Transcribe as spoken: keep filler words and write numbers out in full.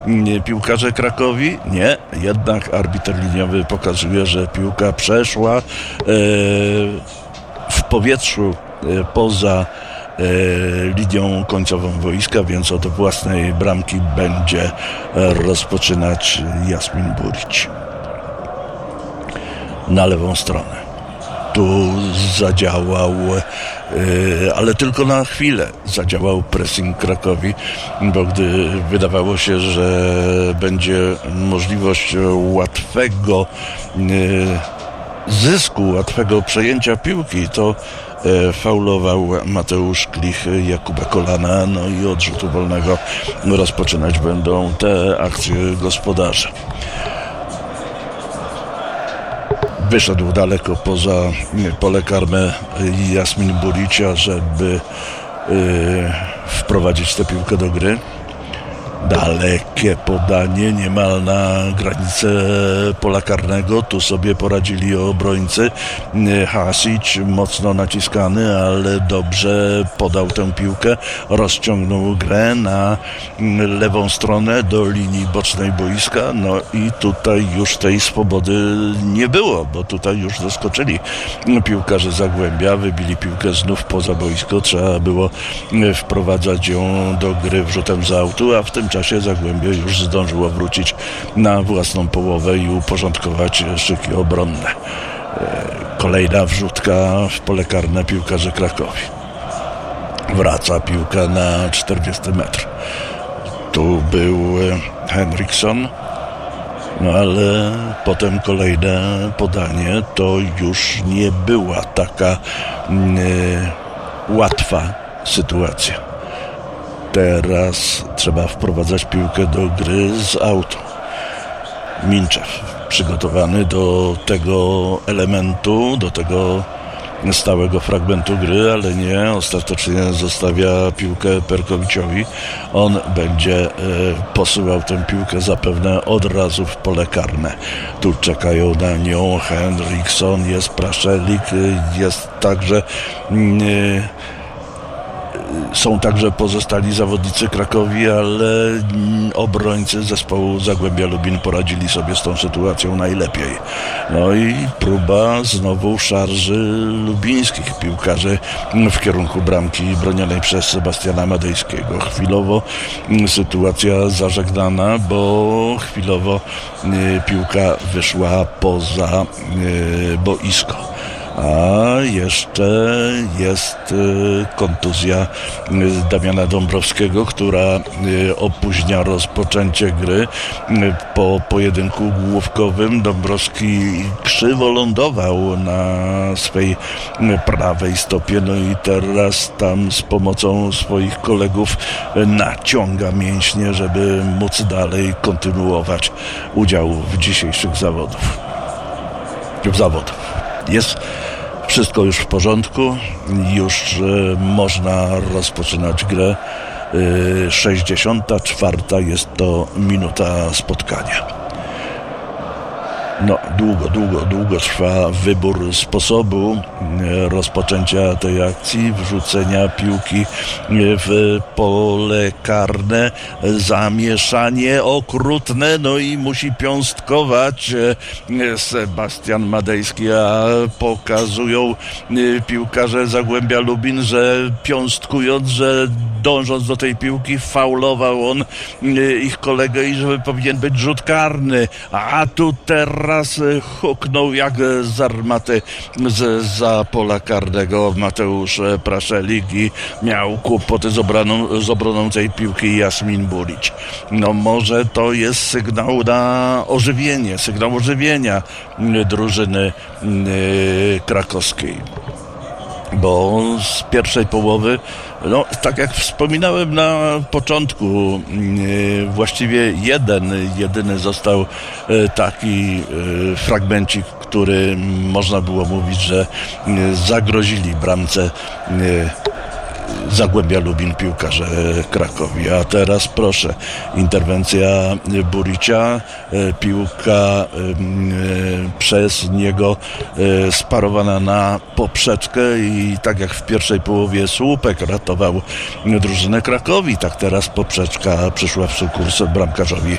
Nie, piłkarze Krakowi? Nie, jednak arbiter liniowy pokazuje, że piłka przeszła e, w powietrzu e, poza e, linią końcową boiska, więc od własnej bramki będzie rozpoczynać Jasmin Burić. Na lewą stronę. Tu zadziałał, yy, ale tylko na chwilę zadziałał pressing Krakowi, bo gdy wydawało się, że będzie możliwość łatwego yy, zysku, łatwego przejęcia piłki, to yy, faulował Mateusz Klich Jakuba Kolana, no i od rzutu wolnego rozpoczynać będą te akcje gospodarze. Wyszedł daleko poza pole karne Jasmin Buricia, żeby yy, wprowadzić tę piłkę do gry. Dalekie podanie, niemal na granicę pola karnego. Tu sobie poradzili obrońcy. Hasić mocno naciskany, ale dobrze podał tę piłkę. Rozciągnął grę na lewą stronę do linii bocznej boiska. No i tutaj już tej swobody nie było, bo tutaj już zaskoczyli piłkarze Zagłębia. Wybili piłkę znów poza boisko. Trzeba było wprowadzać ją do gry wrzutem z autu, a w tym czasie Zagłębie już zdążyło wrócić na własną połowę i uporządkować szyki obronne. Kolejna wrzutka w pole karne piłkarzy Krakowi. Wraca piłka na czterdziesty metr. Tu był Henriksson, no ale potem kolejne podanie to już nie była taka nie, łatwa sytuacja. Teraz trzeba wprowadzać piłkę do gry z autu. Minczew przygotowany do tego elementu, do tego stałego fragmentu gry, ale nie, ostatecznie zostawia piłkę Perkowiciowi. On będzie e, posyłał tę piłkę zapewne od razu w pole karne. Tu czekają na nią Henriksson, jest Praszelik, jest także e, są także pozostali zawodnicy Krakowi, ale obrońcy zespołu Zagłębia Lubin poradzili sobie z tą sytuacją najlepiej. No i próba znowu szarży lubińskich piłkarzy w kierunku bramki bronionej przez Sebastiana Madejskiego. Chwilowo sytuacja zażegnana, bo chwilowo piłka wyszła poza boisko. A jeszcze jest kontuzja Damiana Dąbrowskiego, która opóźnia rozpoczęcie gry. Po pojedynku główkowym Dąbrowski krzywo lądował na swej prawej stopie, no i teraz tam z pomocą swoich kolegów naciąga mięśnie, żeby móc dalej kontynuować udział w dzisiejszych zawodów. W zawodach. Jest wszystko już w porządku, już y, można rozpoczynać grę. Y, sześćdziesiąta czwarta jest to minuta spotkania. No, długo, długo, długo trwa wybór sposobu y, rozpoczęcia tej akcji, wrzucenia piłki w pole karne, zamieszanie okrutne, no i musi piąstkować y, Sebastian Madejski, a pokazują y, piłkarze Zagłębia Lubin, że piąstkując, że dążąc do tej piłki faulował on y, ich kolegę i że powinien być rzut karny, a tu teraz Raz huknął jak z armaty z za pola karnego Mateusz Praszelik i miał kłopoty z obroną, z obroną tej piłki Jasmin Burić. No może to jest sygnał na ożywienie, sygnał ożywienia drużyny yy, krakowskiej. Bo z pierwszej połowy, no tak jak wspominałem na początku, yy, właściwie jeden, jedyny został yy, taki yy, fragmencik, który można było mówić, że yy, zagrozili bramce yy, Zagłębia Lubin, piłkarze Krakowi. A teraz proszę, interwencja Buricia, piłka przez niego sparowana na poprzeczkę i tak jak w pierwszej połowie słupek ratował drużynę Krakowi, tak teraz poprzeczka przyszła w sukurs bramkarzowi